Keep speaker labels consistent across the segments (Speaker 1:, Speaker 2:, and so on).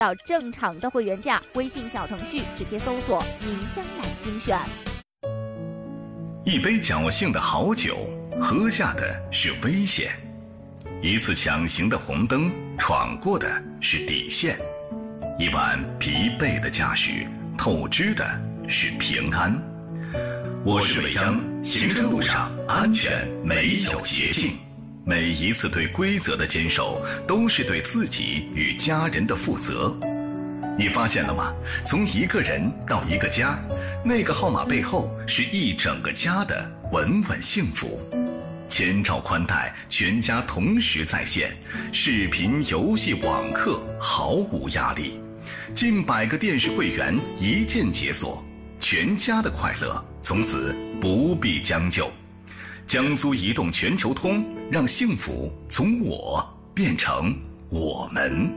Speaker 1: 到正常的会员价。微信小程序直接搜索银江南精选。
Speaker 2: 一杯侥幸的好酒，喝下的是危险；一次强行的红灯，闯过的是底线；一晚疲惫的驾驶，透支的是平安。我是未央，行车路上安全没有捷径。每一次对规则的坚守，都是对自己与家人的负责。你发现了吗？从一个人到一个家，那个号码背后是一整个家的稳稳幸福。千兆宽带，全家同时在线，视频、游戏、网课毫无压力，近100个电视会员一键解锁，全家的快乐从此不必将就。江苏移动全球通，让幸福从我变成我们。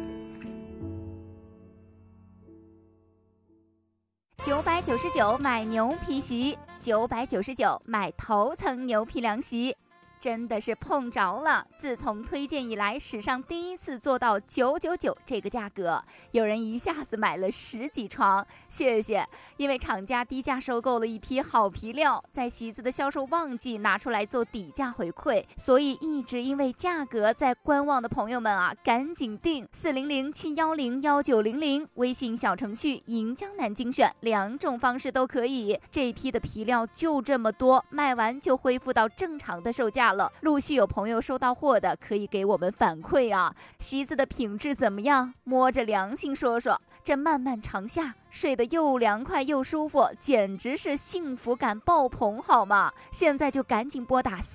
Speaker 1: 999买牛皮席，999买头层牛皮凉席。真的是碰着了！自从推荐以来，史上第一次做到999这个价格，有人一下子买了10几床，谢谢！因为厂家低价收购了一批好皮料，在席子的销售旺季拿出来做底价回馈，所以一直因为价格在观望的朋友们啊，赶紧订400-710-1900，微信小程序银江南精选，2种方式都可以。这一批的皮料就这么多，卖完就恢复到正常的售价了。陆续有朋友收到货的，可以给我们反馈啊。席子的品质怎么样？摸着良心说说，这漫漫长夏睡得又凉快又舒服，简直是幸福感爆棚，好吗？现在就赶紧拨打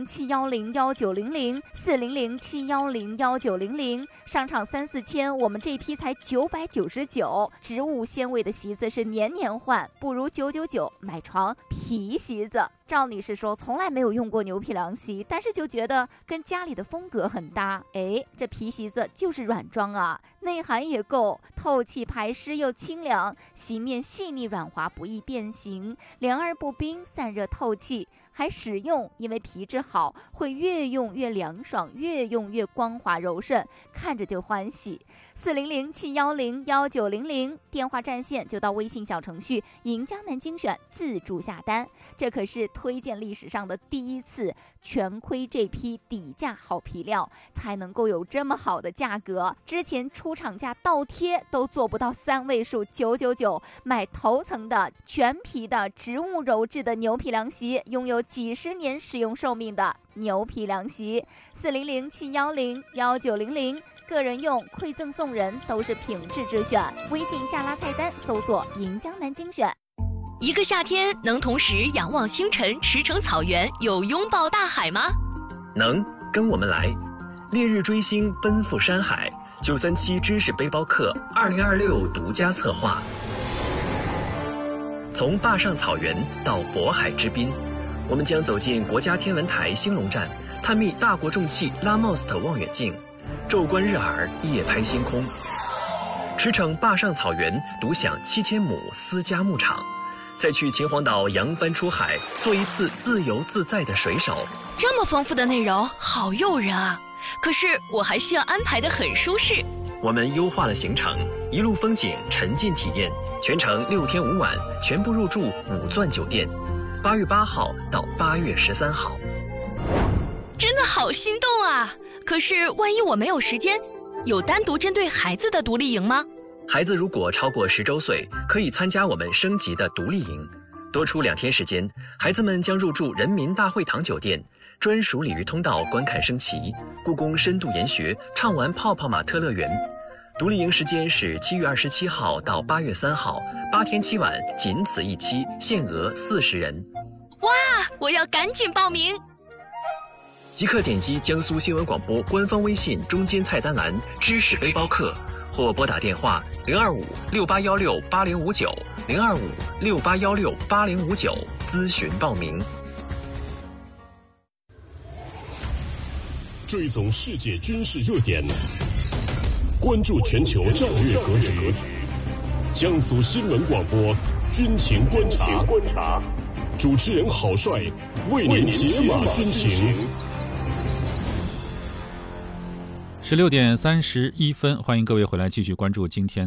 Speaker 1: 400-710-1900，400-710-1900，商场3、4千，我们这批才999。植物纤维的席子是年年换，不如999买床皮席子。赵女士说，从来没有用过牛皮凉席，但是就觉得跟家里的风格很搭。这皮席子就是软装啊，内涵也够，透气排湿又清凉，席面细腻软滑，不易变形，凉而不冰，散热透气，还实用，因为皮质好，会越用越凉爽，越用越光滑柔顺，看着就欢喜。400-710-1900，电话占线就到微信小程序银江南精选自助下单。这可是推荐历史上的第一次，全亏这批底价好皮料才能够有这么好的价格，之前出厂价倒贴都做不到3位数，999买头层的全皮的植物鞣制的牛皮凉席，拥有几10年使用寿命的牛皮凉席。400-710-1900，个人用、馈赠送人都是品质之选。微信下拉菜单搜索银江南精选。
Speaker 3: 一个夏天能同时仰望星辰、驰骋草原，又拥抱大海吗？
Speaker 4: 能，跟我们来，烈日追星，奔赴山海。937知识背包客2026独家策划，从坝上草原到渤海之滨，我们将走进国家天文台兴隆站，探秘大国重器拉莫斯特望远镜，昼观日洱，夜拍星空，驰骋坝上草原，独享7000亩私家牧场，再去秦皇岛扬帆出海，做一次自由自在的水手。
Speaker 3: 这么丰富的内容，好诱人啊！可是我还需要安排得很舒适。
Speaker 4: 我们优化了行程，一路风景，沉浸体验，全程6天5晚，全部入住5钻酒店，8月8号到8月13号。
Speaker 3: 真的好心动啊！可是万一我没有时间，有单独针对孩子的独立营吗？
Speaker 4: 孩子如果超过10周岁，可以参加我们升级的独立营，多出2天时间，孩子们将入住人民大会堂酒店，专属鲤鱼通道观看升旗，故宫深度研学，畅玩泡泡玛特乐园。独立营时间是7月27号到8月3号，8天7晚，仅此一期，限额40人。
Speaker 3: 哇，我要赶紧报名！
Speaker 4: 即刻点击江苏新闻广播官方微信中间菜单栏知识背包客，或拨打电话025-6816-8059，025-6816-8059咨询报名。
Speaker 5: 追踪世界军事热点，关注全球战略格局。江苏新闻广播军情观察，主持人郝帅为您解码军情。
Speaker 6: 16点31分，欢迎各位回来继续关注今天